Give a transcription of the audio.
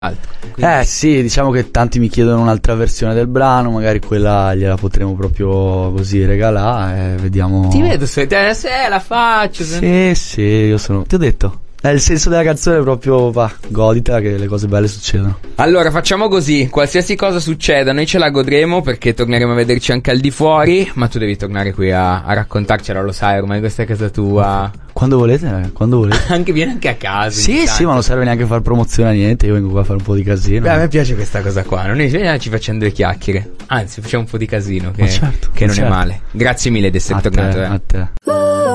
Quindi... sì, diciamo che tanti mi chiedono un'altra versione del brano, magari quella gliela potremo proprio così regalare, vediamo. Ti vedo se la faccio. Sì, io sono, ti ho detto, è il senso della canzone, proprio godita che le cose belle succedono. Allora facciamo così, qualsiasi cosa succeda noi ce la godremo, perché torneremo a vederci anche al di fuori, ma tu devi tornare qui a raccontarcela, lo sai, ormai questa è casa tua. Quando volete. Vieni anche a casa. Sì, ma non serve neanche fare promozione a niente, io vengo qua a fare un po' di casino. Beh, a me piace questa cosa qua, noi ci facciamo due chiacchiere, anzi facciamo un po' di casino, che non è male. Grazie mille di essere tornato. A te.